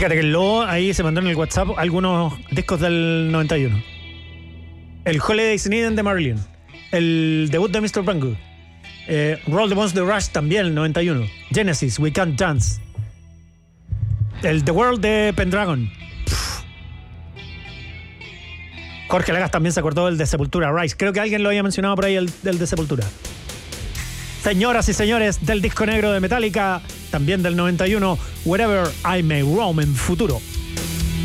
Fíjate que el Lobo ahí se mandó en el WhatsApp algunos discos del 91. El Holidays in Eden de Marilyn. El debut de Mr. Bungle. Roll the Bones de Rush también, el 91. Genesis, We Can't Dance. El The World de Pendragon. Jorge Lagas también se acordó del de Sepultura, Rise. Creo que alguien lo había mencionado por ahí, el de Sepultura. Señoras y señores, del disco negro de Metallica, también del 91, Wherever I May Roam en futuro.